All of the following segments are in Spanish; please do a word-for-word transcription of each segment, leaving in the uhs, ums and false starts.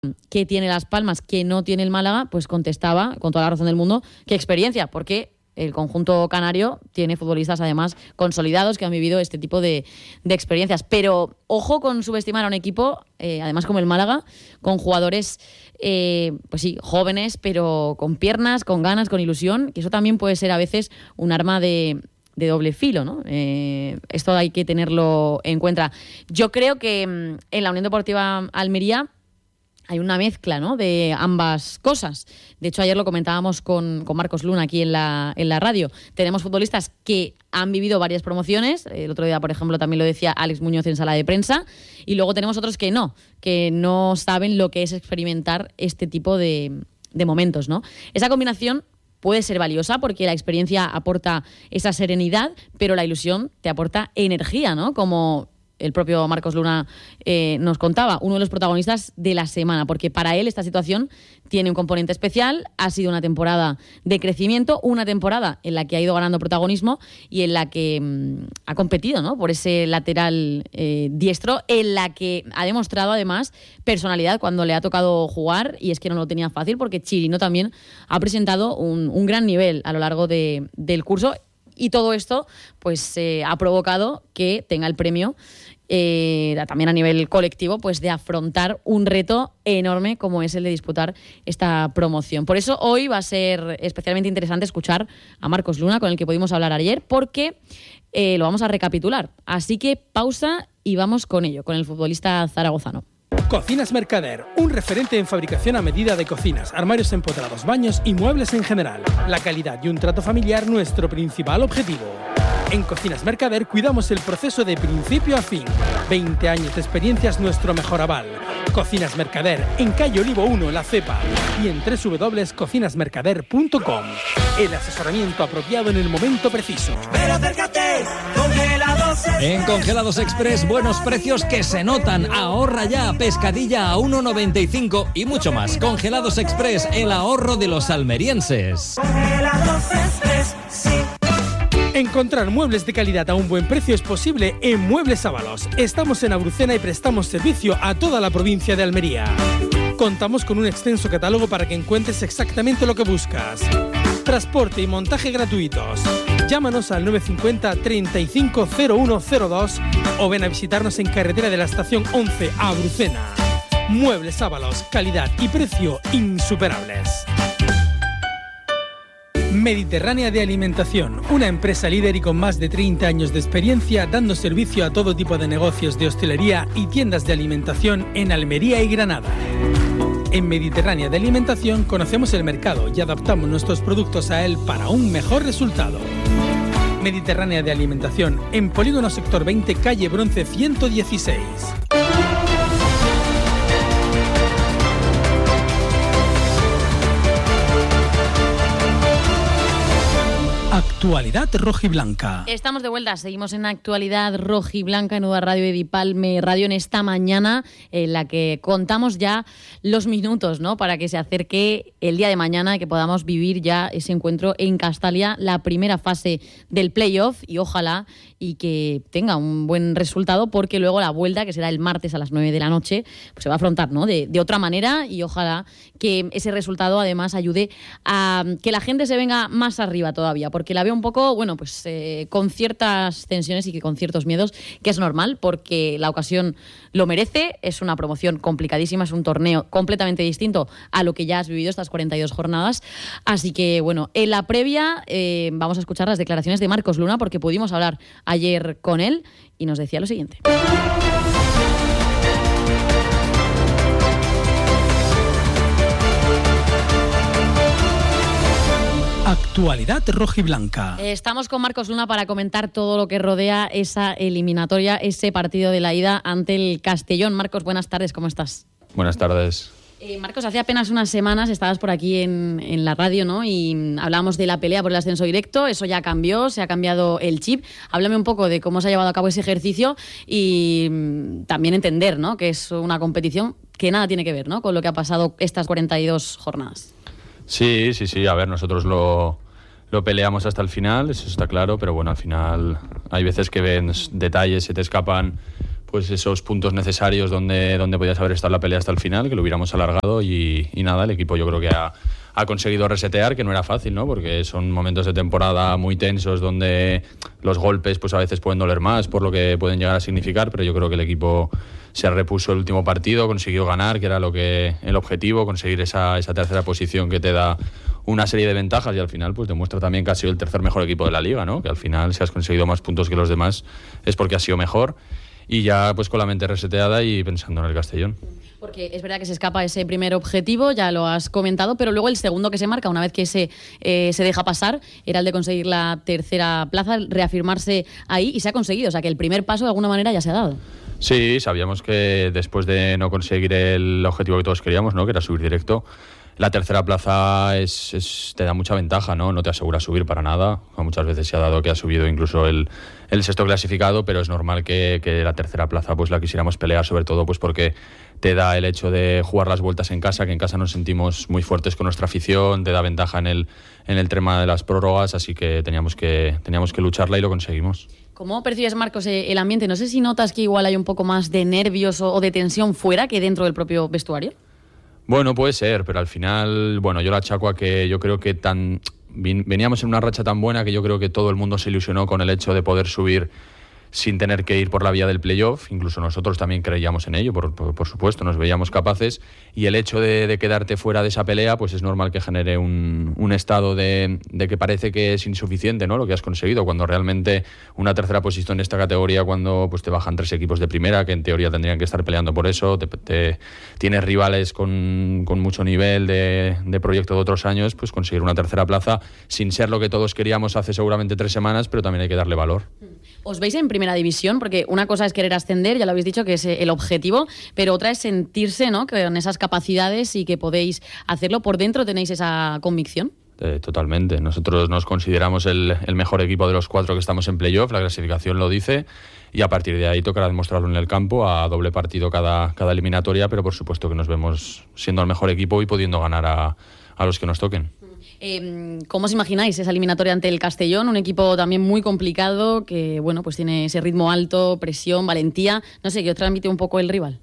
que tiene Las Palmas, que no tiene el Málaga, pues contestaba, con toda la razón del mundo, qué experiencia, porque el conjunto canario tiene futbolistas además consolidados que han vivido este tipo de, de experiencias. Pero ojo con subestimar a un equipo, eh, además como el Málaga, con jugadores, eh, pues sí, jóvenes, pero con piernas, con ganas, con ilusión, que eso también puede ser a veces un arma de... de doble filo, ¿no? Eh, esto hay que tenerlo en cuenta. Yo creo que en la Unión Deportiva Almería hay una mezcla, ¿no?, de ambas cosas. De hecho, ayer lo comentábamos con, con Marcos Luna aquí en la, en la radio. Tenemos futbolistas que han vivido varias promociones. El otro día, por ejemplo, también lo decía Alex Muñoz en sala de prensa. Y luego tenemos otros que no, que no saben lo que es experimentar este tipo de, de momentos, ¿no? Esa combinación puede ser valiosa porque la experiencia aporta esa serenidad, pero la ilusión te aporta energía, ¿no? Como el propio Marcos Luna eh, nos contaba, uno de los protagonistas de la semana, porque para él esta situación tiene un componente especial, ha sido una temporada de crecimiento, una temporada en la que ha ido ganando protagonismo y en la que mmm, ha competido, ¿no?, por ese lateral eh, diestro, en la que ha demostrado además personalidad cuando le ha tocado jugar, y es que no lo tenía fácil porque Chirino también ha presentado un, un gran nivel a lo largo de, del curso, y todo esto pues eh, ha provocado que tenga el premio Eh, también a nivel colectivo, pues de afrontar un reto enorme como es el de disputar esta promoción. Por eso hoy va a ser especialmente interesante escuchar a Marcos Luna, con el que pudimos hablar ayer, porque eh, lo vamos a recapitular. Así que pausa y vamos con ello, con el futbolista zaragozano. Cocinas Mercader, un referente en fabricación a medida de cocinas, armarios empotrados, baños y muebles en general. La calidad y un trato familiar, nuestro principal objetivo. En Cocinas Mercader cuidamos el proceso de principio a fin. veinte años de experiencia es nuestro mejor aval. Cocinas Mercader, en calle Olivo uno, La Cepa, y en doble u doble u doble punto cocinas mercader punto com. El asesoramiento apropiado en el momento preciso. Pero acércate, Congelados Express. En Congelados Express, buenos precios que se notan. Ahorra ya, pescadilla a uno noventa y cinco y mucho más. Congelados Express, el ahorro de los almerienses. Congelados Express, sí. Encontrar muebles de calidad a un buen precio es posible en Muebles Ábalos. Estamos en Abrucena y prestamos servicio a toda la provincia de Almería. Contamos con un extenso catálogo para que encuentres exactamente lo que buscas. Transporte y montaje gratuitos. Llámanos al nueve cinco cero, treinta y cinco, cero uno cero dos o ven a visitarnos en carretera de la estación once a Abrucena. Muebles Ábalos, calidad y precio insuperables. Mediterránea de Alimentación, una empresa líder y con más de treinta años de experiencia dando servicio a todo tipo de negocios de hostelería y tiendas de alimentación en Almería y Granada. En Mediterránea de Alimentación conocemos el mercado y adaptamos nuestros productos a él para un mejor resultado. Mediterránea de Alimentación, en Polígono Sector veinte, calle Bronce ciento dieciséis. Actualidad rojiblanca. Estamos de vuelta, seguimos en Actualidad rojiblanca en Nueva Radio Edipalme Radio en esta mañana en la que contamos ya los minutos, ¿no?, para que se acerque el día de mañana y que podamos vivir ya ese encuentro en Castalia, la primera fase del playoff, y ojalá y que tenga un buen resultado, porque luego la vuelta, que será el martes a las nueve de la noche, pues se va a afrontar, ¿no?, de, de otra manera, y ojalá que ese resultado además ayude a que la gente se venga más arriba todavía, porque la veo un poco, bueno, pues eh, con ciertas tensiones y que con ciertos miedos, que es normal porque la ocasión lo merece. Es una promoción complicadísima, es un torneo completamente distinto a lo que ya has vivido estas cuarenta y dos jornadas. Así que, bueno, en la previa eh, vamos a escuchar las declaraciones de Marcos Luna, porque pudimos hablar ayer con él y nos decía lo siguiente. Actualidad rojiblanca. Estamos con Marcos Luna para comentar todo lo que rodea esa eliminatoria, ese partido de la ida ante el Castellón. Marcos, buenas tardes, ¿cómo estás? Buenas tardes. Eh, Marcos, hace apenas unas semanas estabas por aquí en, en la radio, ¿no?, y hablábamos de la pelea por el ascenso directo. Eso ya cambió, se ha cambiado el chip. Háblame un poco de cómo se ha llevado a cabo ese ejercicio y mm, también entender, ¿no?, que es una competición que nada tiene que ver, ¿no?, con lo que ha pasado estas cuarenta y dos jornadas. Sí, sí, sí. A ver, nosotros lo, lo peleamos hasta el final, eso está claro, pero bueno, al final hay veces que ven detalles, se te escapan pues esos puntos necesarios donde, donde podías haber estado en la pelea hasta el final, que lo hubiéramos alargado y, y nada, el equipo yo creo que ha, ha conseguido resetear, que no era fácil, ¿no? Porque son momentos de temporada muy tensos donde los golpes pues a veces pueden doler más por lo que pueden llegar a significar, pero yo creo que el equipo se repuso el último partido, consiguió ganar, que era lo que el objetivo, conseguir esa, esa tercera posición que te da una serie de ventajas y al final pues demuestra también que ha sido el tercer mejor equipo de la liga, ¿no? Que al final si has conseguido más puntos que los demás es porque has sido mejor. Y ya pues con la mente reseteada y pensando en el Castellón. Porque es verdad que se escapa ese primer objetivo, ya lo has comentado, pero luego el segundo que se marca, una vez que se, eh, se deja pasar, era el de conseguir la tercera plaza, reafirmarse ahí, y se ha conseguido. O sea que el primer paso de alguna manera ya se ha dado. Sí, sabíamos que después de no conseguir el objetivo que todos queríamos, ¿no? Que era subir directo, la tercera plaza es, es, te da mucha ventaja, ¿no? No te asegura subir para nada. Muchas veces se ha dado que ha subido incluso el, el sexto clasificado, pero es normal que, que la tercera plaza pues la quisiéramos pelear, sobre todo pues porque te da el hecho de jugar las vueltas en casa, que en casa nos sentimos muy fuertes con nuestra afición, te da ventaja en el, en el tema de las prórrogas, así que teníamos que, teníamos que lucharla y lo conseguimos. ¿Cómo percibes, Marcos, el ambiente? No sé si notas que igual hay un poco más de nervios o, o de tensión fuera que dentro del propio vestuario. Bueno, puede ser, pero al final, bueno, yo lo achaco a que yo creo que tan veníamos en una racha tan buena que yo creo que todo el mundo se ilusionó con el hecho de poder subir sin tener que ir por la vía del playoff. Incluso nosotros también creíamos en ello, por, por, por supuesto, nos veíamos capaces, y el hecho de, de quedarte fuera de esa pelea pues es normal que genere un, un estado de, de que parece que es insuficiente, ¿no? Lo que has conseguido, cuando realmente una tercera posición en esta categoría, cuando pues te bajan tres equipos de primera que en teoría tendrían que estar peleando por eso, te, te, tienes rivales con, con mucho nivel de, de proyecto de otros años, pues conseguir una tercera plaza sin ser lo que todos queríamos hace seguramente tres semanas, pero también hay que darle valor. ¿Os veis en primera división? Porque una cosa es querer ascender, ya lo habéis dicho, que es el objetivo, pero otra es sentirse, ¿no?, con esas capacidades y que podéis hacerlo. ¿Por dentro tenéis esa convicción? Eh, totalmente. Nosotros nos consideramos el, el mejor equipo de los cuatro que estamos en playoff, la clasificación lo dice, y a partir de ahí tocará demostrarlo en el campo, a doble partido cada, cada eliminatoria, pero por supuesto que nos vemos siendo el mejor equipo y pudiendo ganar a, a los que nos toquen. Eh, ¿Cómo os imagináis esa eliminatoria ante el Castellón? Un equipo también muy complicado que, bueno, pues tiene ese ritmo alto, presión, valentía. No sé, ¿qué os transmite un poco el rival?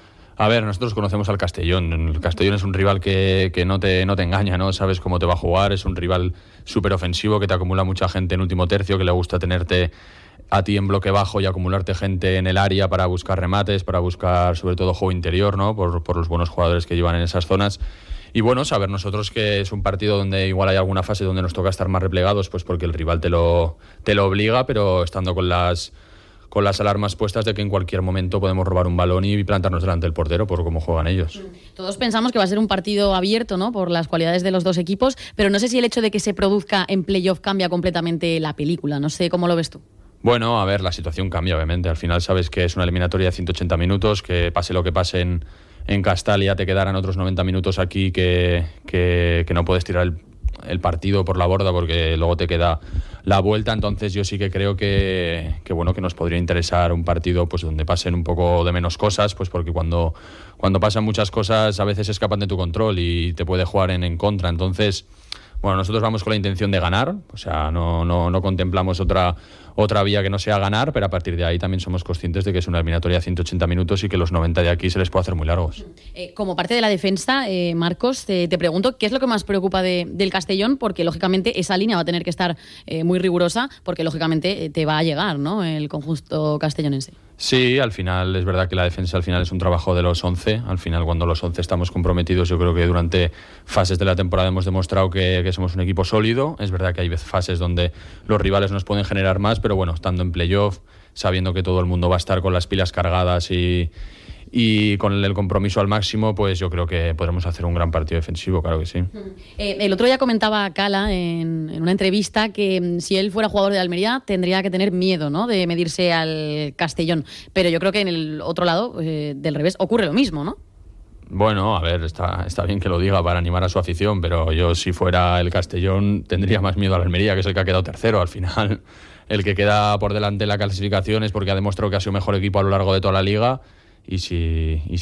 A ver, nosotros conocemos al Castellón. El Castellón es un rival que, que no, te, no te engaña, ¿no? Sabes cómo te va a jugar. Es un rival súper ofensivo que te acumula mucha gente en último tercio, que le gusta tenerte a ti en bloque bajo y acumularte gente en el área para buscar remates, para buscar sobre todo juego interior, ¿no? Por, por los buenos jugadores que llevan en esas zonas. Y bueno, saber nosotros que es un partido donde igual hay alguna fase donde nos toca estar más replegados, pues porque el rival te lo, te lo obliga, pero estando con las, con las alarmas puestas de que en cualquier momento podemos robar un balón y plantarnos delante del portero por cómo juegan ellos. Todos pensamos que va a ser un partido abierto, ¿no?, por las cualidades de los dos equipos, pero no sé si el hecho de que se produzca en playoff cambia completamente la película. No sé cómo lo ves tú. Bueno, a ver, la situación cambia, obviamente. Al final sabes que es una eliminatoria de ciento ochenta minutos, que pase lo que pase en... en Castalia te quedarán otros noventa minutos aquí que, que, que no puedes tirar el, el partido por la borda porque luego te queda la vuelta. Entonces yo sí que creo que, que bueno, que nos podría interesar un partido pues donde pasen un poco de menos cosas, pues porque cuando, cuando pasan muchas cosas a veces escapan de tu control y te puede jugar en, en contra. Entonces, bueno, nosotros vamos con la intención de ganar, o sea, no, no, no contemplamos otra, otra vía que no sea ganar, pero a partir de ahí también somos conscientes de que es una eliminatoria de ciento ochenta minutos y que los noventa de aquí se les puede hacer muy largos. Eh, como parte de la defensa, eh, Marcos, te, te pregunto, ¿qué es lo que más preocupa de, del Castellón? Porque, lógicamente, esa línea va a tener que estar eh, muy rigurosa porque, lógicamente, te va a llegar, ¿no?, el conjunto castellonense. Sí, al final es verdad que la defensa al final es un trabajo de los once. Al final, cuando los once estamos comprometidos, yo creo que durante fases de la temporada hemos demostrado que, que somos un equipo sólido. Es verdad que hay fases donde los rivales nos pueden generar más, pero bueno, estando en playoff, sabiendo que todo el mundo va a estar con las pilas cargadas y, y con el compromiso al máximo, pues yo creo que podremos hacer un gran partido defensivo, claro que sí. Eh, el otro día comentaba Cala en, en una entrevista que mm, si él fuera jugador de Almería tendría que tener miedo, ¿no?, de medirse al Castellón, pero yo creo que en el otro lado, eh, del revés, ocurre lo mismo, ¿no? Bueno, a ver, está, está bien que lo diga para animar a su afición, pero yo si fuera el Castellón tendría más miedo a la Almería, que es el que ha quedado tercero. Al final, el que queda por delante en la clasificación es porque ha demostrado que ha sido mejor equipo a lo largo de toda la liga y si, y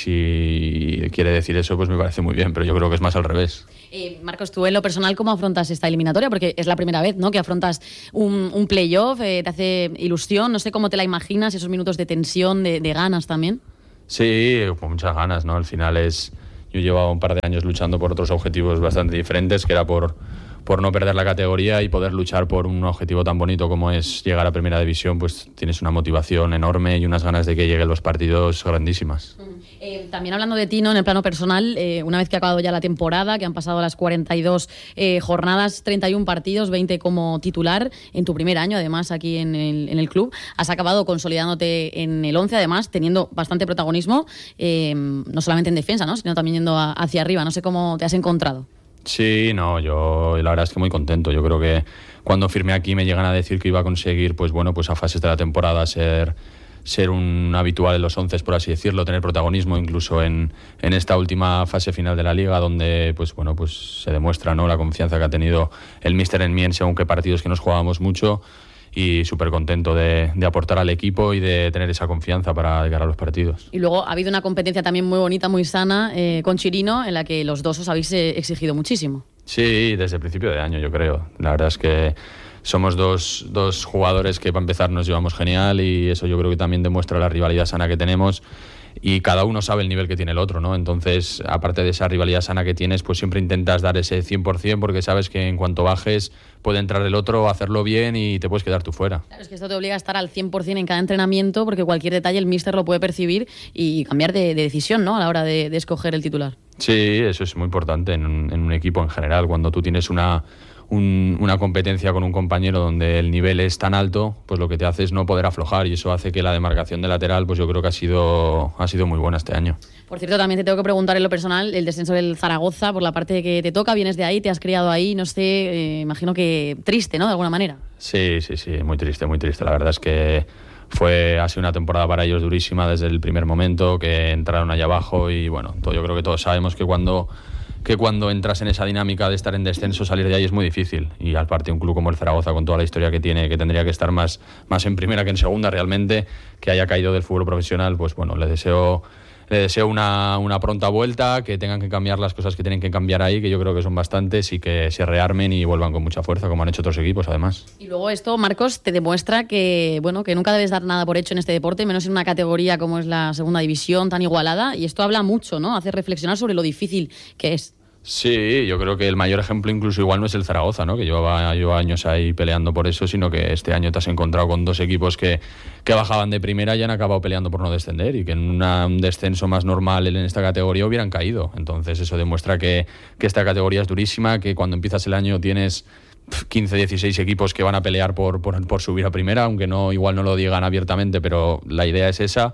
si quiere decir eso, pues me parece muy bien, pero yo creo que es más al revés. Eh, Marcos, tú en lo personal, ¿cómo afrontas esta eliminatoria? Porque es la primera vez, ¿no?, que afrontas un, un playoff, eh, te hace ilusión, no sé cómo te la imaginas, esos minutos de tensión, de, de ganas también. Sí, con muchas ganas, ¿no? Al final es... Yo llevaba un par de años luchando por otros objetivos bastante diferentes, que era por, por no perder la categoría y poder luchar por un objetivo tan bonito como es llegar a Primera División, pues tienes una motivación enorme y unas ganas de que lleguen los partidos grandísimas. Eh, también hablando de ti, ¿no?, en el plano personal, eh, una vez que ha acabado ya la temporada, que han pasado las cuarenta y dos eh, jornadas, treinta y uno partidos, veinte como titular, en tu primer año además aquí en el, en el club, has acabado consolidándote en el once, además teniendo bastante protagonismo, eh, no solamente en defensa, ¿no?, sino también yendo a, hacia arriba. No sé cómo te has encontrado. Sí, no, yo la verdad es que muy contento. Yo creo que cuando firmé aquí me llegan a decir que iba a conseguir, pues bueno, pues a fases de la temporada ser... ser un habitual en los once, por así decirlo, tener protagonismo incluso en, en esta última fase final de la Liga, donde pues bueno, pues se demuestra, ¿no?, la confianza que ha tenido el míster en mí en según qué partidos que nos jugábamos mucho, y súper contento de, de aportar al equipo y de tener esa confianza para llegar a los partidos. Y luego ha habido una competencia también muy bonita, muy sana, eh, con Chirino, en la que los dos os habéis eh, exigido muchísimo. Sí, desde el principio de año, yo creo. La verdad es que somos dos, dos jugadores que para empezar nos llevamos genial, y eso yo creo que también demuestra la rivalidad sana que tenemos, y cada uno sabe el nivel que tiene el otro, ¿no? Entonces, aparte de esa rivalidad sana que tienes, pues siempre intentas dar ese cien por ciento, porque sabes que en cuanto bajes puede entrar el otro, hacerlo bien y te puedes quedar tú fuera. Claro, es que esto te obliga a estar al cien por ciento en cada entrenamiento, porque cualquier detalle el míster lo puede percibir y cambiar de, de decisión, ¿no?, a la hora de, de escoger el titular. Sí, eso es muy importante en un, en un equipo en general. Cuando tú tienes una... Un, una competencia con un compañero donde el nivel es tan alto, pues lo que te hace es no poder aflojar, y eso hace que la demarcación de lateral, pues yo creo que ha sido, ha sido muy buena este año. Por cierto, también te tengo que preguntar en lo personal, el descenso del Zaragoza, por la parte que te toca, vienes de ahí, te has criado ahí, no sé, eh, imagino que triste, ¿no?, de alguna manera. Sí, sí, sí, muy triste, muy triste. La verdad es que fue, ha sido una temporada para ellos durísima desde el primer momento, que entraron allá abajo, y bueno, todo, yo creo que todos sabemos que cuando... que cuando entras en esa dinámica de estar en descenso, salir de ahí es muy difícil, y al parte un club como el Zaragoza, con toda la historia que tiene, que tendría que estar más, más en primera que en segunda realmente, que haya caído del fútbol profesional, pues bueno, le deseo le deseo una, una pronta vuelta, que tengan que cambiar las cosas que tienen que cambiar ahí, que yo creo que son bastantes, y que se rearmen y vuelvan con mucha fuerza, como han hecho otros equipos además. Y luego esto, Marcos, te demuestra que, bueno, que nunca debes dar nada por hecho en este deporte, menos en una categoría como es la segunda división, tan igualada, y esto habla mucho, ¿no?, hace reflexionar sobre lo difícil que es. Sí, yo creo que el mayor ejemplo incluso igual no es el Zaragoza, ¿no?, que llevaba, lleva años ahí peleando por eso, sino que este año te has encontrado con dos equipos que, que bajaban de primera y han acabado peleando por no descender, y que en una, un descenso más normal en esta categoría hubieran caído. Entonces eso demuestra que, que esta categoría es durísima, que cuando empiezas el año tienes quince, dieciséis equipos que van a pelear por, por, por subir a primera, aunque no igual no lo digan abiertamente, pero la idea es esa.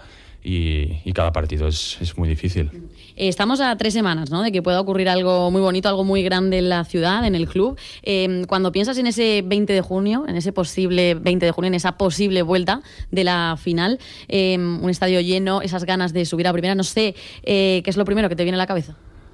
Y, y cada partido es, es muy difícil. Estamos a tres semanas, ¿no?, de que pueda ocurrir algo muy bonito, algo muy grande en la ciudad, en el club. Eh, cuando piensas en ese veinte de junio, en ese posible veinte de junio, en esa posible vuelta de la final, eh, un estadio lleno, esas ganas de subir a primera, no sé, eh, ¿qué es lo primero que te viene a la cabeza?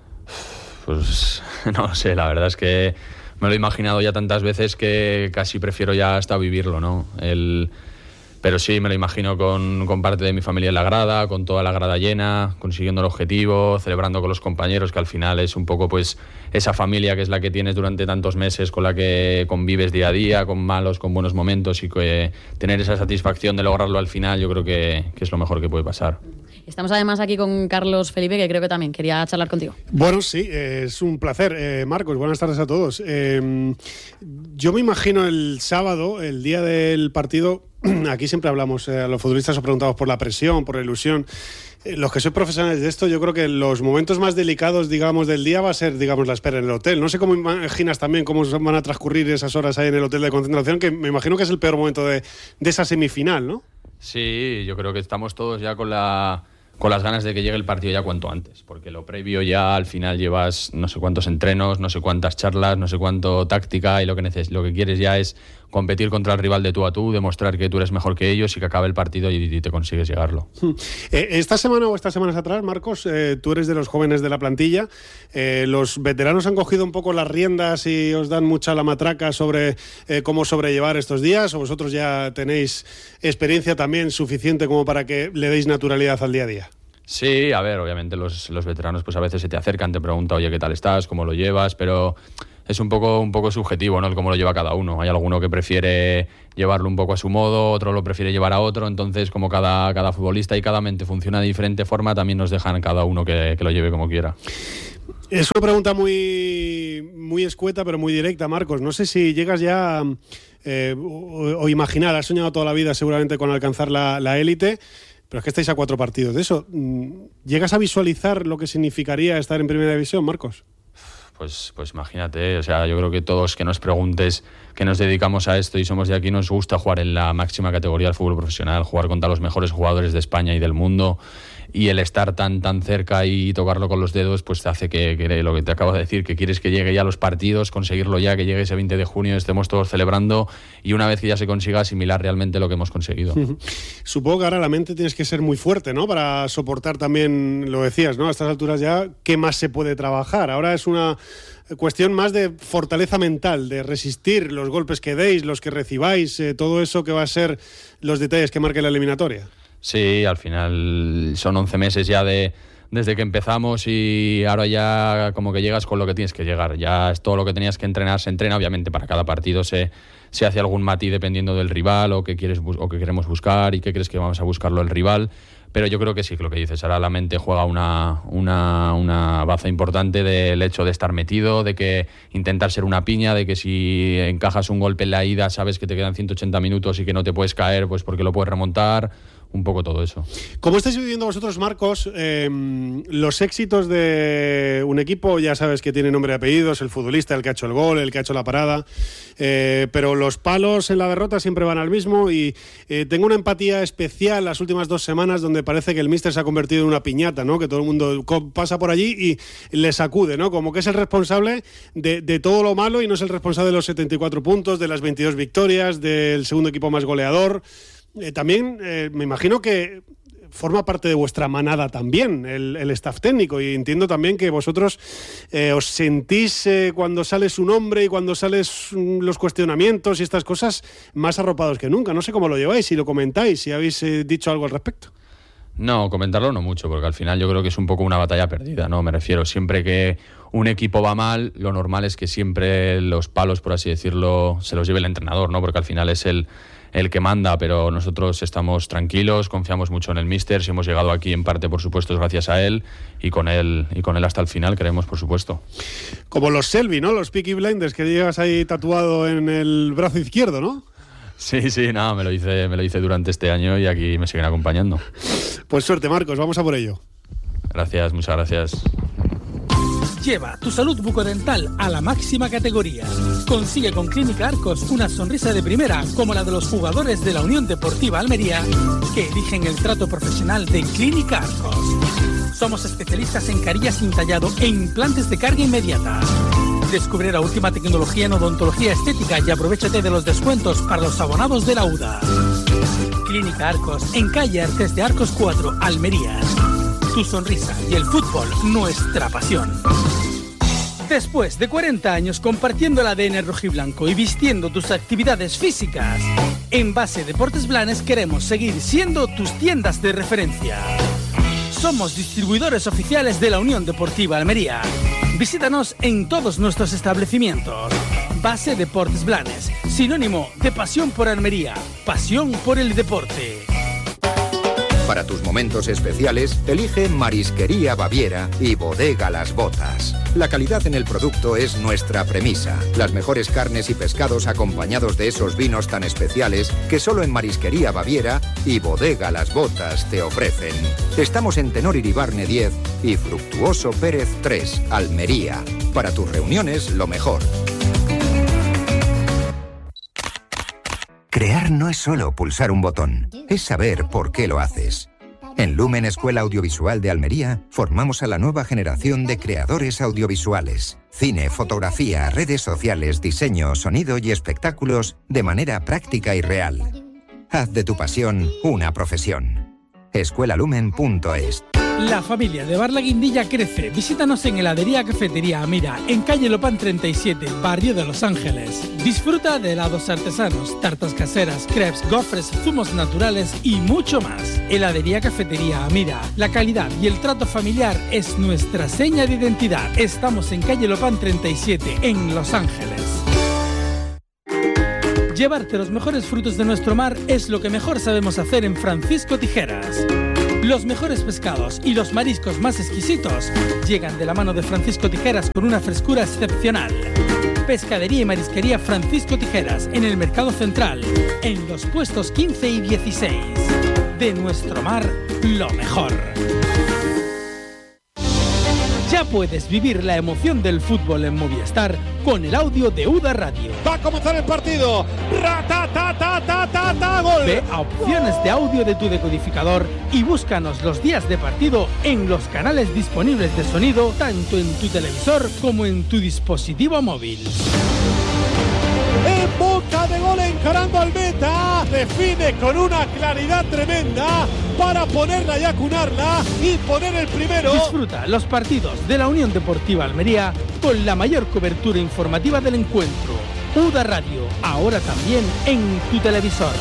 Pues no sé, la verdad es que me lo he imaginado ya tantas veces que casi prefiero ya hasta vivirlo, ¿no? El... Pero sí, me lo imagino con, con parte de mi familia en la grada, con toda la grada llena, consiguiendo el objetivo, celebrando con los compañeros, que al final es un poco pues esa familia que es la que tienes durante tantos meses, con la que convives día a día, con malos, con buenos momentos, y que tener esa satisfacción de lograrlo al final, yo creo que, que es lo mejor que puede pasar. Estamos además aquí con Carlos Felipe, que creo que también quería charlar contigo. Bueno, sí, eh, es un placer. Eh, Marcos, buenas tardes a todos. Eh, yo me imagino el sábado, el día del partido. Aquí siempre hablamos, eh, a los futbolistas os preguntamos por la presión, por la ilusión. Eh, los que sois profesionales de esto, yo creo que los momentos más delicados, digamos, del día va a ser, digamos, la espera en el hotel. No sé cómo imaginas también cómo van a transcurrir esas horas ahí en el hotel de concentración, que me imagino que es el peor momento de, de esa semifinal, ¿no? Sí, yo creo que estamos todos ya con la... con las ganas de que llegue el partido ya cuanto antes, porque lo previo ya al final llevas no sé cuántos entrenos, no sé cuántas charlas, no sé cuánto táctica, y lo que neces- lo que quieres ya es competir contra el rival de tú a tú, demostrar que tú eres mejor que ellos y que acabe el partido y, y te consigues llegarlo. Eh, esta semana o estas semanas atrás, Marcos, eh, tú eres de los jóvenes de la plantilla, eh, los veteranos han cogido un poco las riendas y os dan mucha la matraca sobre eh, cómo sobrellevar estos días, o vosotros ya tenéis experiencia también suficiente como para que le deis naturalidad al día a día. Sí, a ver, obviamente los, los veteranos pues a veces se te acercan, te preguntan, oye, ¿qué tal estás? ¿Cómo lo llevas? Pero es un poco, un poco subjetivo, ¿no? El cómo lo lleva cada uno. Hay alguno que prefiere llevarlo un poco a su modo, otro lo prefiere llevar a otro, entonces como cada, cada futbolista y cada mente funciona de diferente forma, también nos dejan cada uno que, que lo lleve como quiera. Es una pregunta muy, muy escueta, pero muy directa, Marcos. No sé si llegas ya eh, o, o imaginar, has soñado toda la vida seguramente con alcanzar la, la élite, pero es que estáis a cuatro partidos de eso. ¿Llegas a visualizar lo que significaría estar en Primera División, Marcos? Pues, pues imagínate, o sea, yo creo que todos que nos preguntes, que nos dedicamos a esto y somos de aquí, nos gusta jugar en la máxima categoría del fútbol profesional, jugar contra los mejores jugadores de España y del mundo, y el estar tan tan cerca y tocarlo con los dedos, pues te hace que, que lo que te acabo de decir, que quieres que llegue ya a los partidos, conseguirlo ya, que llegue ese veinte de junio, estemos todos celebrando, y una vez que ya se consiga, asimilar realmente lo que hemos conseguido. Supongo que ahora la mente tienes que ser muy fuerte, ¿no? Para soportar también, lo decías, ¿no? A estas alturas ya, ¿qué más se puede trabajar? Ahora es una cuestión más de fortaleza mental, de resistir los golpes que deis, los que recibáis, eh, todo eso que va a ser los detalles que marque la eliminatoria. Sí, al final son once meses ya de desde que empezamos y ahora ya como que llegas con lo que tienes que llegar. Ya es todo lo que tenías que entrenar, se entrena. Obviamente para cada partido se, se hace algún matiz dependiendo del rival o qué quieres o qué queremos buscar y qué crees que vamos a buscarlo el rival. Pero yo creo que sí, lo que dices, ahora la mente juega una, una, una baza importante del hecho de estar metido, de que intentar ser una piña, de que si encajas un golpe en la ida sabes que te quedan ciento ochenta minutos y que no te puedes caer pues porque lo puedes remontar. Un poco todo eso. ¿Cómo estáis viviendo vosotros, Marcos, eh, los éxitos de un equipo? Ya sabes que tiene nombre y apellidos, el futbolista, el que ha hecho el gol, el que ha hecho la parada, eh, pero los palos en la derrota siempre van al mismo y eh, tengo una empatía especial las últimas dos semanas donde parece que el míster se ha convertido en una piñata, ¿no? Que todo el mundo pasa por allí y le sacude, ¿no? Como que es el responsable de, de todo lo malo y no es el responsable de los setenta y cuatro puntos, de las veintidós victorias, del segundo equipo más goleador. Eh, también eh, me imagino que forma parte de vuestra manada también el, el staff técnico y entiendo también que vosotros eh, os sentís eh, cuando sale su nombre y cuando salen los cuestionamientos y estas cosas más arropados que nunca. No sé cómo lo lleváis, si lo comentáis, si habéis eh, dicho algo al respecto. No, comentarlo no mucho, porque al final yo creo que es un poco una batalla perdida, ¿no? Me refiero, siempre que un equipo va mal, lo normal es que siempre los palos, por así decirlo, se los lleve el entrenador, ¿no? Porque al final es el el que manda, pero nosotros estamos tranquilos, confiamos mucho en el míster, si hemos llegado aquí en parte, por supuesto, es gracias a él y con él y con él hasta el final, queremos, por supuesto. Como los Selby, ¿no? Los Peaky Blinders que llevas ahí tatuado en el brazo izquierdo, ¿no? Sí, sí, nada, me lo hice, me lo hice durante este año y aquí me siguen acompañando. Pues suerte, Marcos, vamos a por ello. Gracias, muchas gracias. Lleva tu salud bucodental a la máxima categoría. Consigue con Clínica Arcos una sonrisa de primera como la de los jugadores de la Unión Deportiva Almería que eligen el trato profesional de Clínica Arcos. Somos especialistas en carillas sin tallado e implantes de carga inmediata. Descubre la última tecnología en odontología estética y aprovéchate de los descuentos para los abonados de la U D A. Clínica Arcos, en calle Artes de Arcos cuatro, Almería. Tu sonrisa y el fútbol, nuestra pasión. Después de cuarenta años compartiendo el A D N rojiblanco y vistiendo tus actividades físicas, en Base Deportes Blanes queremos seguir siendo tus tiendas de referencia. Somos distribuidores oficiales de la Unión Deportiva Almería. Visítanos en todos nuestros establecimientos. Base Deportes Blanes, sinónimo de pasión por Almería, pasión por el deporte. Para tus momentos especiales, elige Marisquería Baviera y Bodega Las Botas. La calidad en el producto es nuestra premisa. Las mejores carnes y pescados acompañados de esos vinos tan especiales que solo en Marisquería Baviera y Bodega Las Botas te ofrecen. Estamos en Tenor Iribarne diez y Fructuoso Pérez tres, Almería. Para tus reuniones, lo mejor. Crear no es solo pulsar un botón, es saber por qué lo haces. En Lumen Escuela Audiovisual de Almería formamos a la nueva generación de creadores audiovisuales. Cine, fotografía, redes sociales, diseño, sonido y espectáculos de manera práctica y real. Haz de tu pasión una profesión. escuela lumen punto es. La familia de Bar La Guindilla crece. Visítanos en Heladería Cafetería Amira, en calle Lopán treinta y siete, barrio de Los Ángeles. Disfruta de helados artesanos, tartas caseras, crepes, gofres, zumos naturales y mucho más. Heladería Cafetería Amira. La calidad y el trato familiar es nuestra seña de identidad. Estamos en calle Lopán treinta y siete, en Los Ángeles. Llevarte los mejores frutos de nuestro mar es lo que mejor sabemos hacer en Francisco Tijeras. Los mejores pescados y los mariscos más exquisitos llegan de la mano de Francisco Tijeras con una frescura excepcional. Pescadería y marisquería Francisco Tijeras en el Mercado Central, en los puestos quince y dieciséis. De nuestro mar, lo mejor. Ya puedes vivir la emoción del fútbol en Movistar con el audio de U D A Radio. Va a comenzar el partido. ¡Ra-ta-ta-ta-ta-ta-ta! ¡Gol! Ve a opciones de audio de tu decodificador y búscanos los días de partido en los canales disponibles de sonido, tanto en tu televisor como en tu dispositivo móvil. En boca de gol, encarando al meta, define con una claridad tremenda para ponerla y acunarla y poner el primero. Disfruta los partidos de la Unión Deportiva Almería con la mayor cobertura informativa del encuentro. U D A Radio, ahora también en tu televisor.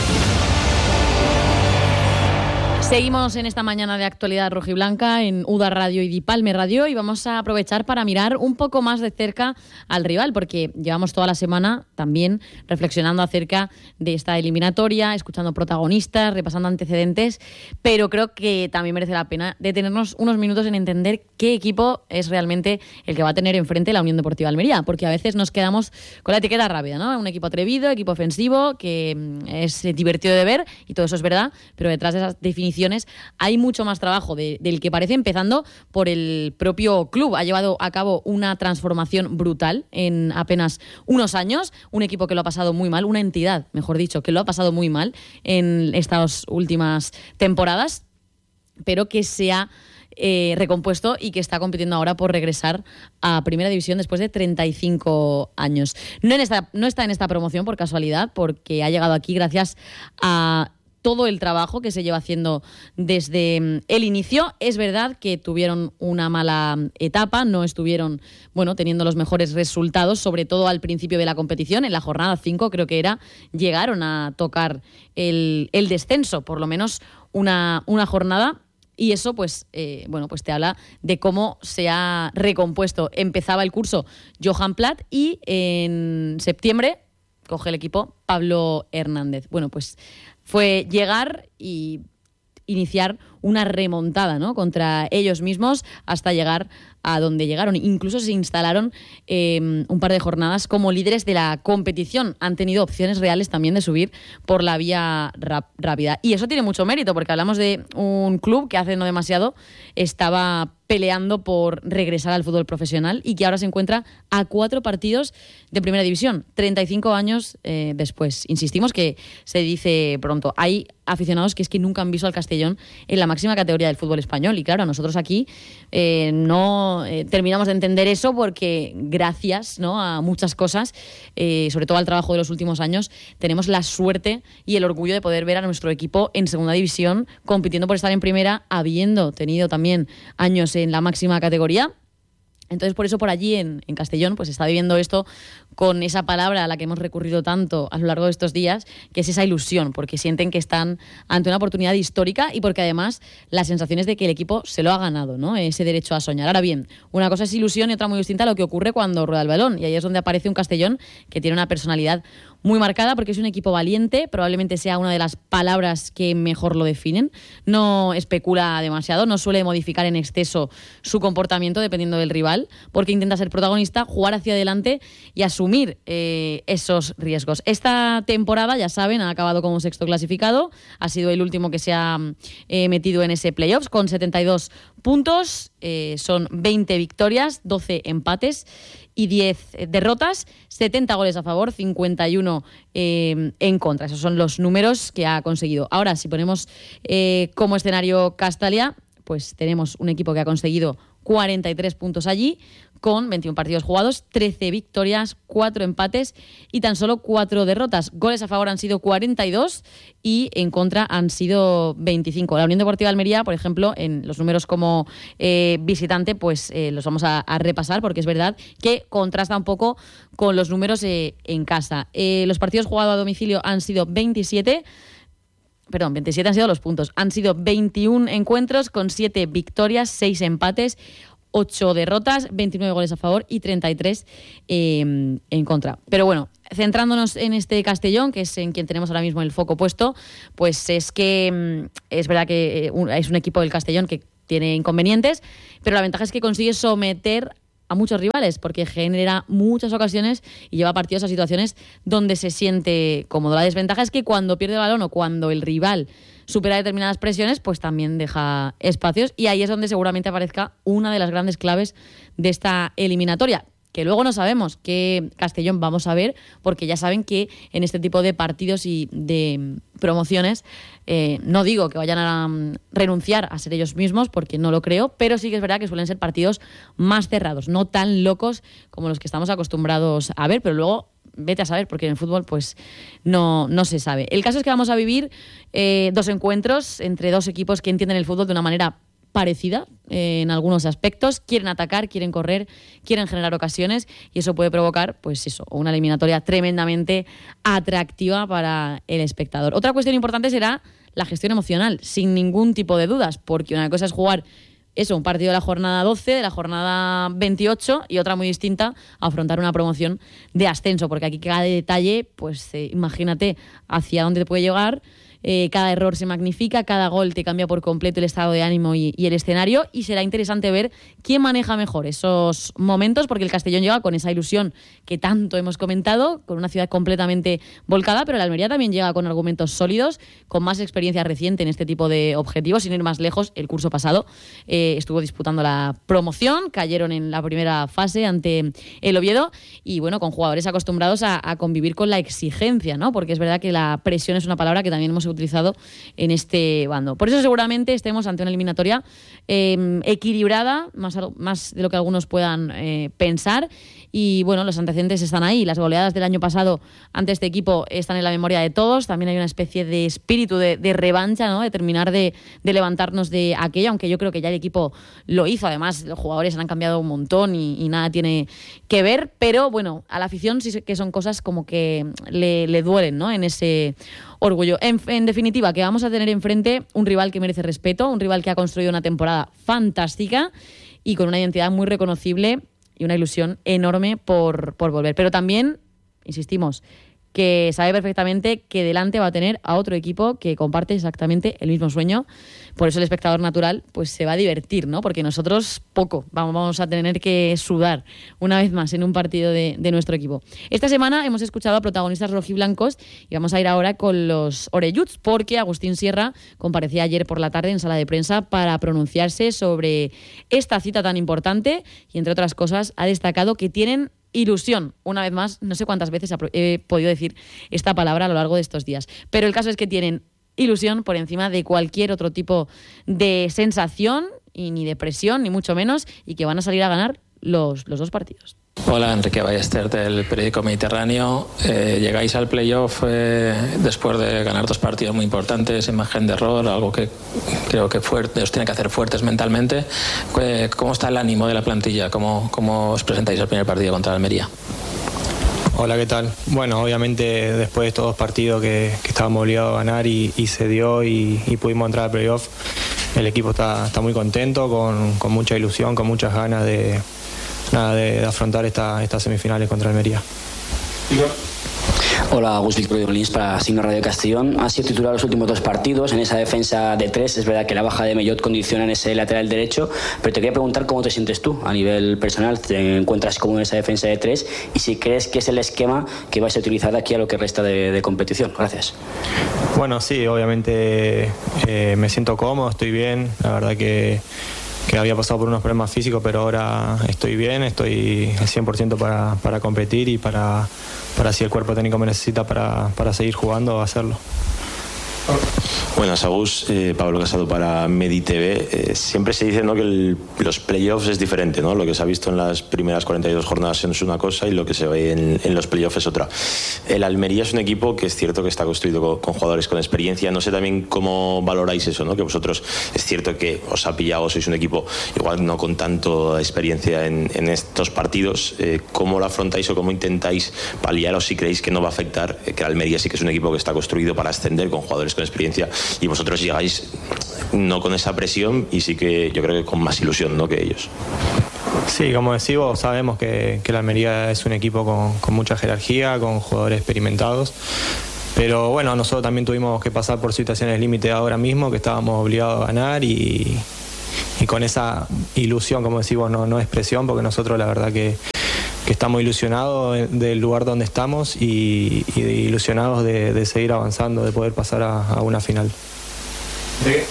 Seguimos en esta mañana de actualidad rojiblanca en U D A Radio y Dipalme Radio y vamos a aprovechar para mirar un poco más de cerca al rival, porque llevamos toda la semana también reflexionando acerca de esta eliminatoria, escuchando protagonistas, repasando antecedentes, pero creo que también merece la pena detenernos unos minutos en entender qué equipo es realmente el que va a tener enfrente la Unión Deportiva Almería, porque a veces nos quedamos con la etiqueta rápida, ¿no? Un equipo atrevido, equipo ofensivo, que es divertido de ver y todo eso es verdad, pero detrás de esas definiciones hay mucho más trabajo de, del que parece, empezando por el propio club. Ha llevado a cabo una transformación brutal en apenas unos años, un equipo que lo ha pasado muy mal, una entidad, mejor dicho, que lo ha pasado muy mal en estas últimas temporadas, pero que se ha eh, recompuesto y que está compitiendo ahora por regresar a Primera División después de treinta y cinco años. No, en esta, no está en esta promoción por casualidad, porque ha llegado aquí gracias a todo el trabajo que se lleva haciendo desde el inicio. Es verdad que tuvieron una mala etapa, no estuvieron, bueno, teniendo los mejores resultados, sobre todo al principio de la competición. En la jornada cinco, creo que era, llegaron a tocar el, el descenso, por lo menos una, una jornada. Y eso, pues, eh, bueno, pues te habla de cómo se ha recompuesto. Empezaba el curso Johan Platt y en septiembre coge el equipo Pablo Hernández. Bueno, pues fue llegar y iniciar una remontada, ¿no?, contra ellos mismos hasta llegar a donde llegaron. Incluso se instalaron eh, un par de jornadas como líderes de la competición. Han tenido opciones reales también de subir por la vía rap- rápida. Y eso tiene mucho mérito, porque hablamos de un club que hace no demasiado estaba peleando por regresar al fútbol profesional y que ahora se encuentra a cuatro partidos de Primera División, treinta y cinco años eh, después. Insistimos que se dice pronto. Hay aficionados que es que nunca han visto al Castellón en la máxima categoría del fútbol español, y claro, nosotros aquí eh, no eh, terminamos de entender eso, porque gracias, ¿no?, a muchas cosas, eh, sobre todo al trabajo de los últimos años, tenemos la suerte y el orgullo de poder ver a nuestro equipo en Segunda División compitiendo por estar en Primera, habiendo tenido también años en la máxima categoría. Entonces, por eso por allí en, en Castellón pues está viviendo esto con esa palabra a la que hemos recurrido tanto a lo largo de estos días, que es esa ilusión, porque sienten que están ante una oportunidad histórica y porque además la sensación es de que el equipo se lo ha ganado, ¿no?, ese derecho a soñar. Ahora bien, una cosa es ilusión y otra muy distinta a lo que ocurre cuando rueda el balón, y ahí es donde aparece un Castellón que tiene una personalidad muy marcada, porque es un equipo valiente, probablemente sea una de las palabras que mejor lo definen. No especula demasiado, no suele modificar en exceso su comportamiento dependiendo del rival, porque intenta ser protagonista, jugar hacia adelante y asumir eh, esos riesgos. Esta temporada, ya saben, ha acabado como sexto clasificado, ha sido el último que se ha eh, metido en ese playoffs con setenta y dos puntos, eh, son veinte victorias, doce empates y diez derrotas, setenta goles a favor, cincuenta y uno eh, en contra. Esos son los números que ha conseguido. Ahora, si ponemos eh, como escenario Castalia, pues tenemos un equipo que ha conseguido cuarenta y tres puntos allí, con veintiún partidos jugados, trece victorias, cuatro empates y tan solo cuatro derrotas. Goles a favor han sido cuarenta y dos y en contra han sido veinticinco. La Unión Deportiva Almería, por ejemplo, en los números como eh, visitante, pues eh, los vamos a, a repasar, porque es verdad que contrasta un poco con los números eh, en casa. Eh, los partidos jugados a domicilio han sido veintisiete. Perdón, veintisiete han sido los puntos. Han sido veintiún encuentros con siete victorias, seis empates, ocho derrotas, veintinueve goles a favor y treinta y tres eh, en contra. Pero bueno, centrándonos en este Castellón, que es en quien tenemos ahora mismo el foco puesto, pues es que es verdad que es un equipo del Castellón que tiene inconvenientes, pero la ventaja es que consigue someter a muchos rivales, porque genera muchas ocasiones y lleva partidos a situaciones donde se siente cómodo. La desventaja es que cuando pierde el balón o cuando el rival supera determinadas presiones, pues también deja espacios, y ahí es donde seguramente aparezca una de las grandes claves de esta eliminatoria, que luego no sabemos qué Castellón vamos a ver, porque ya saben que en este tipo de partidos y de promociones, eh, no digo que vayan a um, renunciar a ser ellos mismos, porque no lo creo, pero sí que es verdad que suelen ser partidos más cerrados, no tan locos como los que estamos acostumbrados a ver, pero luego vete a saber, porque en el fútbol pues no, no se sabe. El caso es que vamos a vivir eh, dos encuentros entre dos equipos que entienden el fútbol de una manera parecida eh, en algunos aspectos. Quieren atacar, quieren correr, quieren generar ocasiones, y eso puede provocar, pues eso, una eliminatoria tremendamente atractiva para el espectador. Otra cuestión importante será la gestión emocional, sin ningún tipo de dudas, porque una cosa es jugar eso, un partido de la jornada doce, de la jornada veintiocho, y otra muy distinta, afrontar una promoción de ascenso, porque aquí cada detalle, pues eh, imagínate hacia dónde te puede llegar. Eh, cada error se magnifica, cada gol te cambia por completo el estado de ánimo y, y el escenario, y será interesante ver quién maneja mejor esos momentos, porque el Castellón llega con esa ilusión que tanto hemos comentado, con una ciudad completamente volcada, pero el Almería también llega con argumentos sólidos, con más experiencia reciente en este tipo de objetivos. Sin ir más lejos, el curso pasado eh, estuvo disputando la promoción, cayeron en la primera fase ante el Oviedo, y bueno, con jugadores acostumbrados a, a convivir con la exigencia, ¿no? Porque es verdad que la presión es una palabra que también hemos utilizado en este bando. Por eso seguramente estemos ante una eliminatoria eh, equilibrada, más, más de lo que algunos puedan eh, pensar, y bueno, los antecedentes están ahí. Las goleadas del año pasado ante este equipo están en la memoria de todos. También hay una especie de espíritu de, de revancha, ¿no? De terminar de, de levantarnos de aquello, aunque yo creo que ya el equipo lo hizo. Además, los jugadores han cambiado un montón y, y nada tiene que ver, pero bueno, a la afición sí que son cosas como que le, le duelen, ¿no? En ese orgullo. En, en definitiva, que vamos a tener enfrente un rival que merece respeto, un rival que ha construido una temporada fantástica y con una identidad muy reconocible y una ilusión enorme por, por volver. Pero también, insistimos, que sabe perfectamente que delante va a tener a otro equipo que comparte exactamente el mismo sueño. Por eso el espectador natural pues se va a divertir, ¿no? Porque nosotros poco vamos, vamos a tener que sudar una vez más en un partido de, de nuestro equipo. Esta semana hemos escuchado a protagonistas rojiblancos y vamos a ir ahora con los orelluts, porque Agustín Sierra comparecía ayer por la tarde en sala de prensa para pronunciarse sobre esta cita tan importante, y entre otras cosas ha destacado que tienen ilusión. Una vez más, no sé cuántas veces he podido decir esta palabra a lo largo de estos días, pero el caso es que tienen ilusión por encima de cualquier otro tipo de sensación, y ni de presión, ni mucho menos, y que van a salir a ganar los, los dos partidos. Hola, Enrique Ballester del periódico Mediterráneo. Eh, llegáis al playoff eh, después de ganar dos partidos muy importantes, sin margen de error, algo que creo que fuerte, os tiene que hacer fuertes mentalmente. ¿Cómo está el ánimo de la plantilla? ¿Cómo, cómo os presentáis al primer partido contra Almería? Hola, ¿qué tal? Bueno, obviamente después de estos dos partidos que, que estábamos obligados a ganar y, y se dio y, y pudimos entrar al playoff, el equipo está, está muy contento, con, con mucha ilusión, con muchas ganas de, nada, de, de afrontar esta, estas semifinales contra Almería. Hola, Gus Víctor Orlins para Signo Radio Castellón. Ha sido titular los últimos dos partidos en esa defensa de tres. Es verdad que la baja de Mellot condiciona en ese lateral derecho, pero te quería preguntar cómo te sientes tú a nivel personal. ¿Te encuentras cómodo en esa defensa de tres? Y si crees que es el esquema que vais a utilizar de aquí a lo que resta de, de competición. Gracias. Bueno, sí, obviamente eh, me siento cómodo, estoy bien. La verdad que que había pasado por unos problemas físicos, pero ahora estoy bien, estoy al cien por ciento para, para competir y para, para si el cuerpo técnico me necesita para, para seguir jugando, hacerlo. Buenas, Agus. Eh, Pablo Casado para MediTV. Eh, siempre se dice, ¿no?, que el, los playoffs es diferente, ¿no? Lo que se ha visto en las primeras cuarenta y dos jornadas es una cosa y lo que se ve en, en los playoffs es otra. El Almería es un equipo que es cierto que está construido con, con jugadores con experiencia. No sé también cómo valoráis eso, ¿no? Que vosotros es cierto que os ha pillado, sois un equipo igual no con tanto experiencia en, en estos partidos. Eh, ¿Cómo lo afrontáis o cómo intentáis paliar, o si creéis que no va a afectar, eh, que el Almería sí que es un equipo que está construido para ascender con jugadores con experiencia y vosotros llegáis no con esa presión y sí que yo creo que con más ilusión, ¿no?, que ellos? Sí, como decís vos, sabemos que, que la Almería es un equipo con, con mucha jerarquía, con jugadores experimentados. Pero bueno, nosotros también tuvimos que pasar por situaciones límite ahora mismo, que estábamos obligados a ganar y, y con esa ilusión, como decís vos, no, no es presión, porque nosotros la verdad que, que estamos ilusionados del lugar donde estamos y, y ilusionados de, de seguir avanzando, de poder pasar a, a una final. ¿De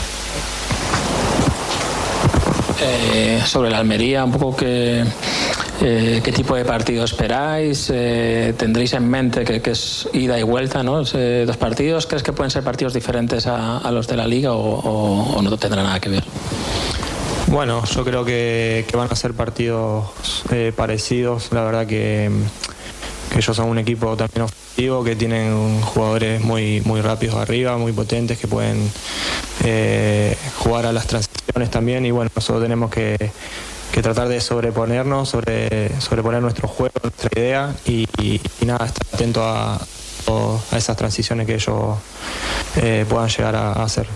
Eh, sobre la Almería, un poco que, eh, qué tipo de partido esperáis, eh, tendréis en mente que, que es ida y vuelta, ¿no? Eh, dos partidos, ¿crees que pueden ser partidos diferentes a, a los de la Liga o, o, o no tendrá nada que ver? Bueno, yo creo que, que van a ser partidos eh, parecidos. La verdad que, que ellos son un equipo también ofensivo, que tienen jugadores muy, muy rápidos arriba, muy potentes, que pueden eh, jugar a las transiciones también. Y bueno, nosotros tenemos que, que tratar de sobreponernos, sobre, sobreponer nuestro juego, nuestra idea y, y, y nada, estar atento a, a esas transiciones que ellos eh, puedan llegar a, a hacer.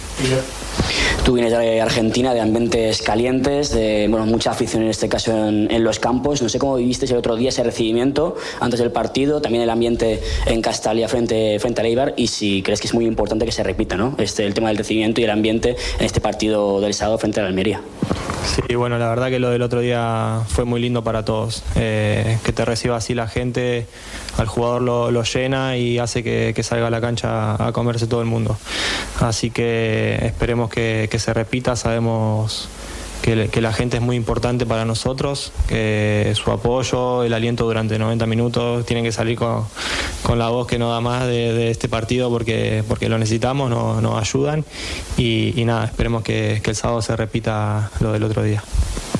Tú vienes de Argentina, de ambientes calientes, de bueno, mucha afición en este caso en, en los campos. No sé cómo viviste el otro día ese recibimiento antes del partido, también el ambiente en Castalia frente, frente al Eibar, y si crees que es muy importante que se repita, ¿no? Este, el tema del recibimiento y el ambiente en este partido del sábado frente a la Almería. Sí, bueno, la verdad que lo del otro día fue muy lindo para todos. Eh, que te reciba así la gente, al jugador lo, lo llena y hace que, que salga a la cancha a comerse todo el mundo. Así que esperemos que, que se repita. Sabemos que, que la gente es muy importante para nosotros, que su apoyo, el aliento durante noventa minutos, tienen que salir con, con la voz que no da más de, de este partido porque, porque lo necesitamos, nos, nos ayudan y, y nada, esperemos que, que el sábado se repita lo del otro día.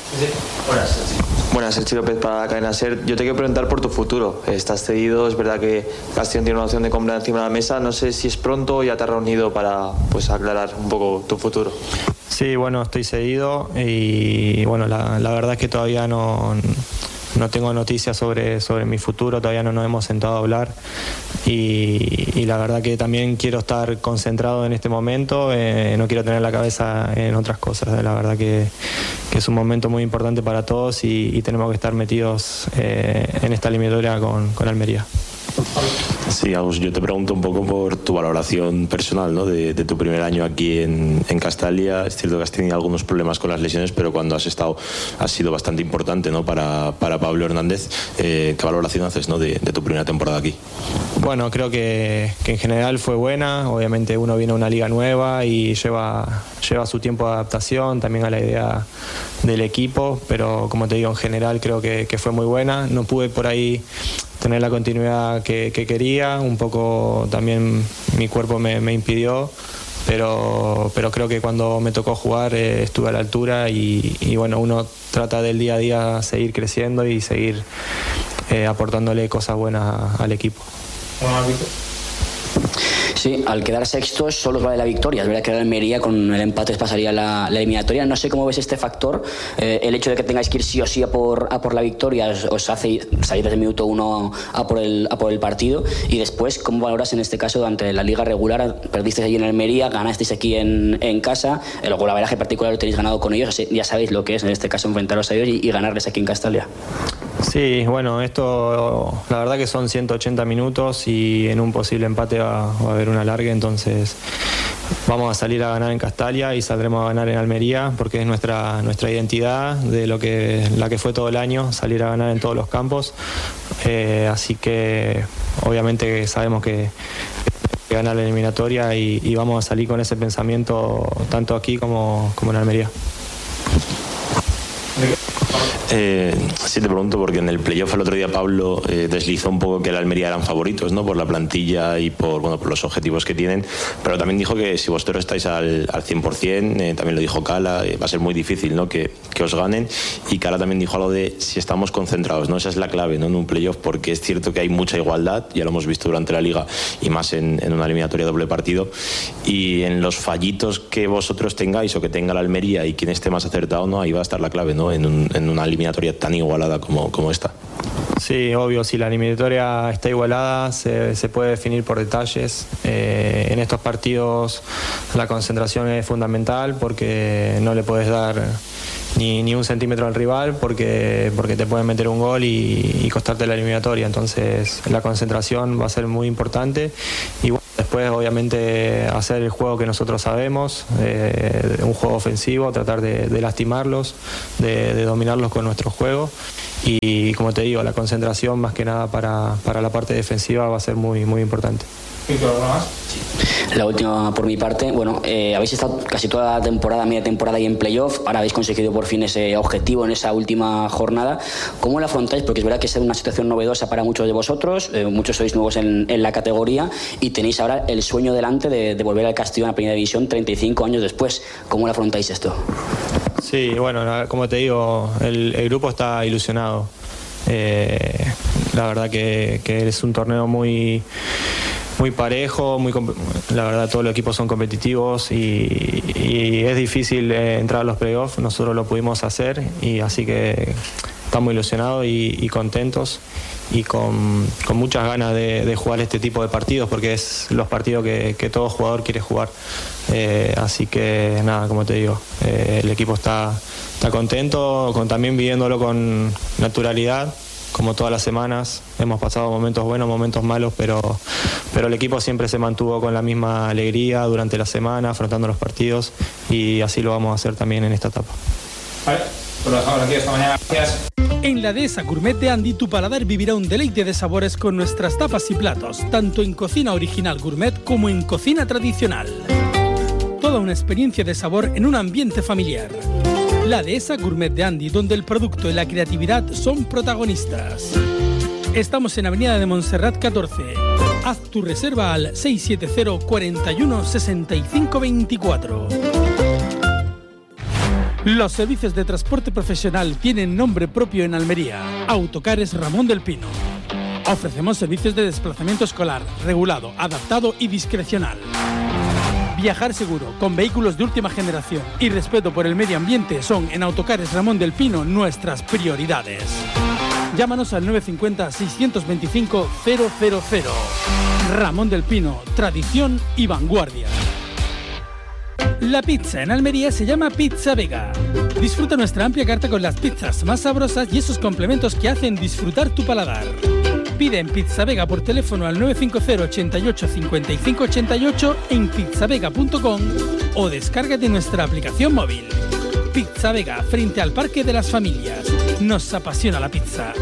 Buenas, Sergio López para Cadena Ser. Yo te quiero preguntar por tu futuro. Estás cedido, es verdad que Castellón tiene una opción de compra encima de la mesa. No sé si es pronto o ya te has reunido para pues aclarar un poco tu futuro. Sí, bueno, estoy cedido y bueno, la, la verdad es que todavía no, no tengo noticias sobre, sobre mi futuro, todavía no nos hemos sentado a hablar y, y la verdad que también quiero estar concentrado en este momento, eh, no quiero tener la cabeza en otras cosas. La verdad que, que es un momento muy importante para todos y, y tenemos que estar metidos eh, en esta eliminatoria con, con Almería. Sí, Agus, yo te pregunto un poco por tu valoración personal, ¿no? de, de tu primer año aquí en, en Castalia. Es cierto que has tenido algunos problemas con las lesiones, pero cuando has estado has sido bastante importante, ¿no? para, para Pablo Hernández. Eh, ¿Qué valoración haces, ¿no? de, de tu primera temporada aquí? Bueno, creo que, que en general fue buena. Obviamente uno viene a una liga nueva y lleva, lleva su tiempo de adaptación también a la idea del equipo, pero como te digo, en general creo que, que fue muy buena. No pude por ahí tener la continuidad que, que quería, un poco también mi cuerpo me, me impidió, pero, pero creo que cuando me tocó jugar eh, estuve a la altura y, y bueno, uno trata del día a día seguir creciendo y seguir eh, aportándole cosas buenas a, al equipo. Sí, al quedar sextos solo os vale la victoria. Es verdad que la Almería con el empate pasaría la, la eliminatoria. No sé cómo ves este factor. Eh, el hecho de que tengáis que ir sí o sí a por, a por la victoria os, os hace salir desde el minuto uno a por, el, a por el partido. Y después, ¿cómo valoras en este caso durante la liga regular? Perdisteis allí en Almería, ganasteis aquí en, en casa. El golaveraje particular lo tenéis ganado con ellos. Ya sabéis lo que es en este caso enfrentaros a ellos y, y ganarles aquí en Castalia. Sí, bueno, esto la verdad que son ciento ochenta minutos y en un posible empate va, va a haber una larga, entonces vamos a salir a ganar en Castalia y saldremos a ganar en Almería porque es nuestra nuestra identidad de lo que la que fue todo el año, salir a ganar en todos los campos, eh, así que obviamente sabemos que, que ganar la eliminatoria y, y vamos a salir con ese pensamiento tanto aquí como, como en Almería. Eh, sí, te pregunto porque en el playoff el otro día Pablo eh, deslizó un poco que el Almería eran favoritos, ¿no? Por la plantilla y por, bueno, por los objetivos que tienen, pero también dijo que si vosotros estáis al, al cien por ciento, eh, también lo dijo Cala, eh, va a ser muy difícil, ¿no? que, que os ganen, y Cala también dijo algo de si estamos concentrados, ¿no? Esa es la clave, ¿no? En un playoff, porque es cierto que hay mucha igualdad, ya lo hemos visto durante la Liga y más en, en una eliminatoria doble partido, y en los fallitos que vosotros tengáis o que tenga la Almería y quien esté más acertado, ¿no? Ahí va a estar la clave, ¿no? En, un, en una eliminatoria tan igualada como, como esta. Sí, obvio, si la eliminatoria está igualada se, se puede definir por detalles. Eh, en estos partidos la concentración es fundamental porque no le puedes dar ni, ni un centímetro al rival porque, porque te pueden meter un gol y, y costarte la eliminatoria. Entonces la concentración va a ser muy importante y bueno, después obviamente hacer el juego que nosotros sabemos, eh, un juego ofensivo, tratar de, de lastimarlos, de, de dominarlos con nuestro juego. Y como te digo, la concentración más que nada para, para la parte defensiva va a ser muy, muy importante. ¿Alguna más? La última por mi parte. Bueno, eh, habéis estado casi toda la temporada, media temporada y en playoff. Ahora habéis conseguido por fin ese objetivo en esa última jornada. ¿Cómo lo afrontáis? Porque es verdad que es una situación novedosa para muchos de vosotros. Eh, muchos sois nuevos en, en la categoría y tenéis ahora el sueño delante de, de volver al Castellón a la Primera División treinta y cinco años después. ¿Cómo lo afrontáis esto? Sí, bueno, como te digo, el, el grupo está ilusionado. Eh, la verdad que, que es un torneo muy... muy parejo, muy la verdad todos los equipos son competitivos y, y es difícil eh, entrar a los playoffs, nosotros lo pudimos hacer y así que estamos ilusionados y, y contentos y con, con muchas ganas de, de jugar este tipo de partidos porque es los partidos que, que todo jugador quiere jugar. Eh, así que nada, como te digo, eh, el equipo está, está contento, con, también viviéndolo con naturalidad. Como todas las semanas, hemos pasado momentos buenos, momentos malos, pero, pero el equipo siempre se mantuvo con la misma alegría durante la semana, afrontando los partidos, y así lo vamos a hacer también en esta etapa. Vale, pues lo dejamos aquí esta mañana. Gracias. En la Dehesa Gourmet de Andy, tu paladar vivirá un deleite de sabores con nuestras tapas y platos, tanto en cocina original gourmet como en cocina tradicional. Toda una experiencia de sabor en un ambiente familiar. La Dehesa Gourmet de Andy, donde el producto y la creatividad son protagonistas. Estamos en Avenida de Montserrat catorce. Haz tu reserva al seis siete cero, cuatro uno, seis cinco dos cuatro. Los servicios de transporte profesional tienen nombre propio en Almería. Autocares Ramón del Pino. Ofrecemos servicios de desplazamiento escolar, regulado, adaptado y discrecional. Viajar seguro, con vehículos de última generación y respeto por el medio ambiente son en Autocares Ramón del Pino nuestras prioridades. Llámanos al nueve cinco cero, seis dos cinco, cero cero cero. Ramón del Pino, tradición y vanguardia. La pizza en Almería se llama Pizza Vega. Disfruta nuestra amplia carta con las pizzas más sabrosas y esos complementos que hacen disfrutar tu paladar. Pide en Pizza Vega por teléfono al nueve cinco cero, ochenta y ocho, cincuenta y cinco ochenta y ocho en pizzavega punto com o descárgate nuestra aplicación móvil. Pizza Vega, frente al Parque de las Familias. Nos apasiona la pizza.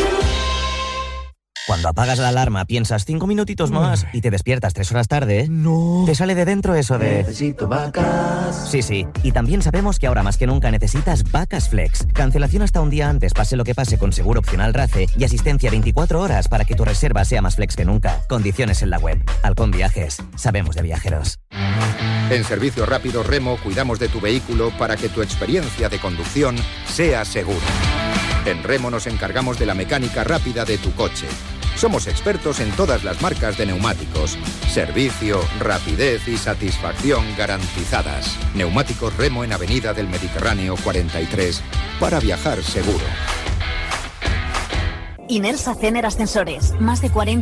Cuando apagas la alarma piensas cinco minutitos más y te despiertas tres horas tarde, no. Te sale de dentro eso de... Necesito vacas. Sí, sí. Y también sabemos que ahora más que nunca necesitas Vacas Flex. Cancelación hasta un día antes, pase lo que pase, con seguro opcional RACE y asistencia veinticuatro horas para que tu reserva sea más flex que nunca. Condiciones en la web. Halcón Viajes. Sabemos de viajeros. En Servicio Rápido Remo cuidamos de tu vehículo para que tu experiencia de conducción sea segura. En Remo nos encargamos de la mecánica rápida de tu coche. Somos expertos en todas las marcas de neumáticos. Servicio, rapidez y satisfacción garantizadas. Neumáticos Remo en Avenida del Mediterráneo cuarenta y tres. Para viajar seguro. Inersa Cener Ascensores. Más de cuarenta